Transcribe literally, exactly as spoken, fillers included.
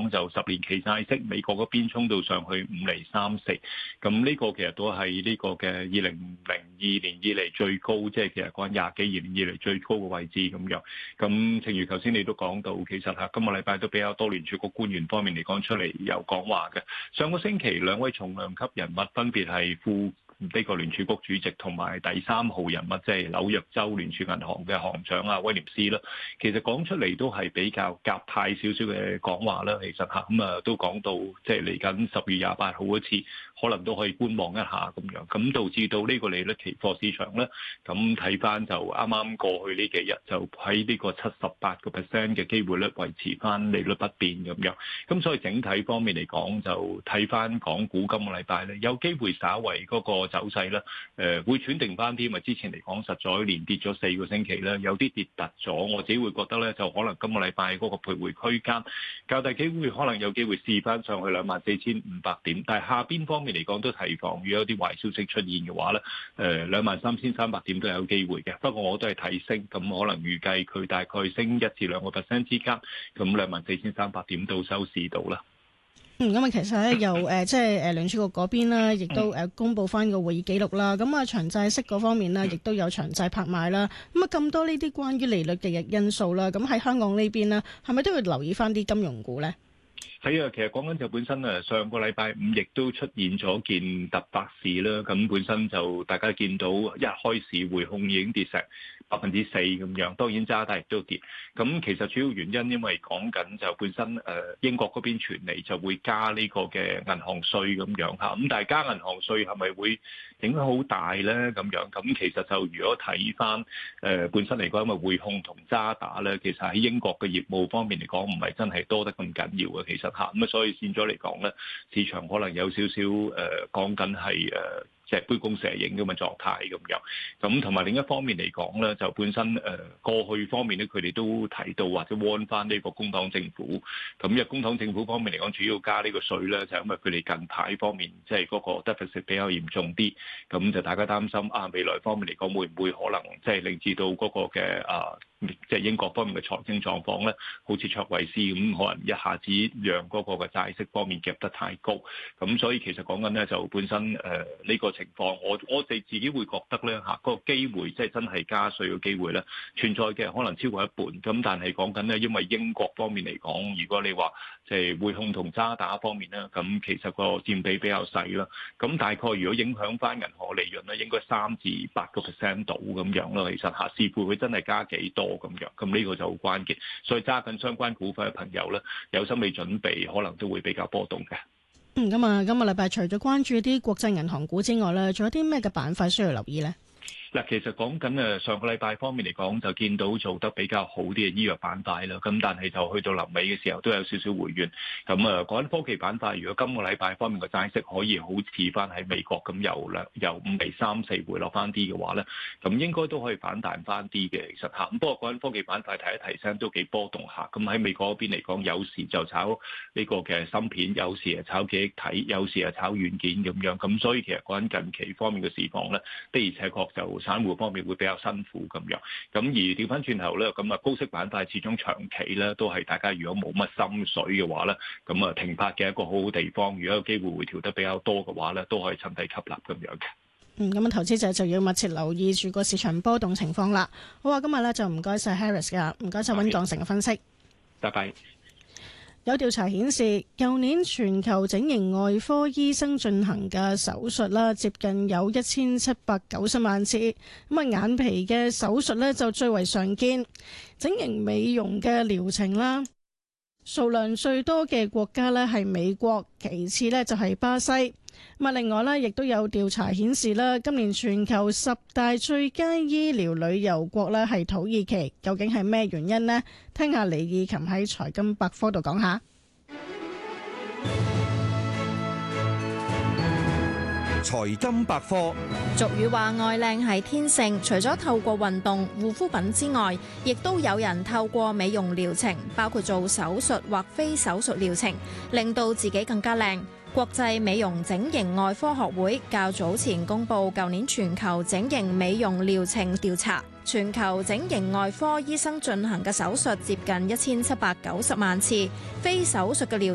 講就十年期債息美國嗰邊衝到上去五厘三四，咁呢個其實都係呢個嘅二零零二年以嚟最高，即係其實講廿幾年以嚟最高嘅位置咁樣。咁正如頭先你都講到，其實嚇今個禮拜都比較多聯儲局官員方面嚟講出嚟有講話嘅。上個星期兩位重量級人物分別係副呢個聯儲局主席同埋第三號人物，即係紐約州聯儲銀行嘅行長啊威廉斯啦。其實講出嚟都係比較鴿派少少嘅講話啦。其實嚇咁啊都講到即係嚟緊十月廿八號嗰次，可能都可以觀望一下咁樣。咁導致到呢個利率期貨市場咧，咁睇翻就啱啱過去呢幾日就喺呢個七十八個 percent 嘅機會率維持翻利率不變咁樣。咁所以整體方面嚟講，就睇翻港股今個禮拜咧，有機會稍為嗰個走勢咧，誒會轉定翻啲，因為之前嚟講實在連跌咗四個星期咧，有啲跌突咗，我自己會覺得咧，就可能今個禮拜嗰個徘徊區間較大機會，可能有機會試翻上去兩萬四千五百點，但係下邊方面嚟講都提防，如果有啲壞消息出現嘅話咧，誒兩萬三千三百點都有機會嘅。不過我都係睇升，咁可能預計佢大概升一至兩個 percent 之間，咁兩萬四千三百點到收市到啦。 嗯，咁啊，其實咧，由誒即係誒聯儲局嗰邊啦，亦都誒公佈翻個會議記錄啦。咁啊，長債息嗰方面呢，亦都有長債拍賣啦。咁啊，咁多呢啲關於利率嘅因素啦，咁喺香港呢邊呢，係咪都要留意翻啲金融股咧？ 係啊，其實講緊就本身誒上個禮拜五亦都出現咗件突發事啦。咁本身就大家見到一開始匯控已經跌成百分之四咁樣，當然渣打亦都跌。咁其實主要原因因為講緊就本身誒英國嗰邊傳嚟就會加呢個嘅銀行稅咁樣嚇。咁但係加銀行稅係咪會影響好大咧？咁樣咁其實就如果睇翻誒本身嚟講，因為匯控同渣打咧，其實喺英國嘅業務方面嚟講，唔係真係多得咁緊要嘅。其實嚇咁啊，所以變咗嚟講咧，市場可能有少少誒講緊係誒。即係杯弓蛇影咁嘅狀態咁樣，咁同埋另一方面嚟講咧，就本身誒過去方面咧，佢哋都提到或者 warn 翻呢個工黨政府，咁因為工黨政府方面嚟講，主要加呢個稅咧，就因為佢哋近排方面即係嗰個 deficit 比較嚴重啲，咁就大家擔心啊未來方面嚟講會唔會可能即係令至到嗰個嘅啊即係英國方面嘅財政狀況咧，好似卓慧思咁，可能一下子讓嗰個嘅債息方面夾得太高，咁所以其實講緊咧就本身誒呢個情況，我我哋自己會覺得咧嚇，嗰個機會即係真係加稅嘅機會咧存在嘅，可能超過一半。咁但係講緊咧，因為英國方面嚟講，如果你話即係匯控同渣打方面咧，咁其實個佔比比較細啦。咁大概如果影響翻銀行利潤咧，應該三至八個 percent 度咁樣咯。其實嚇，視乎佢真係加幾多咁樣，咁呢個就好關鍵。所以揸緊相關股份嘅朋友咧，有心理準備，可能都會比較波動嘅。 嗯，咁啊，今個禮拜除咗關注啲國際銀行股之外咧，仲有啲咩嘅板塊需要留意咧？ 嗱，其實講緊誒上個禮拜方面嚟講，就見到做得比較好啲嘅醫藥板塊啦。咁但係就去到臨尾嘅時候，都有少少回軟。咁啊，講緊科技板塊，如果今個禮拜方面嘅債息可以好似翻喺美國咁由兩由五厘三四回落翻啲嘅話咧，咁應該都可以反彈翻啲嘅。其實嚇，咁不過講緊科技板塊提一提聲都幾波動下。咁喺美國嗰邊嚟講，有時就炒呢個嘅芯片，有時係炒記憶體，有時係炒軟件咁樣。咁所以其實講緊近期方面嘅市況咧，的而且確就散戶方面會比較辛苦咁樣，咁而調翻轉頭咧，咁啊高息板塊始終長期咧都係大家如果冇乜心水嘅話咧，咁啊停泊嘅一個好好地方。如果有機會回調得比較多嘅話咧，都可以趁低吸納咁樣嘅。 嗯，咁啊投資者就要密切留意住個市場波動情況啦。好啊，今日咧就唔該晒 Harris 噶，唔該晒溫鋼城嘅分析。 拜拜。 有調查顯示，舊年全球整形外科醫生進行嘅手術啦，接近有一千七百九十萬次。咁啊，眼皮嘅手術呢就最為常見，整形美容嘅療程啦，數量最多嘅國家呢係美國，其次呢就係巴西。咁啊，另外呢亦都有調查顯示啦，今年全球十大最佳醫療旅遊國呢係土耳其，究竟係咩原因呢？聽下李義琴喺財金百科度講下。 財金百科。 俗語話愛靚係天性，除咗透過運動、護膚品之外，亦都有人透過美容療程，包括做手術或非手術療程，令到自己更加靚。國際美容整形外科學會較早前公布舊年全球整形美容療程調查，全球整形外科醫生進行嘅手術接近一千七百九十萬次，非手術嘅療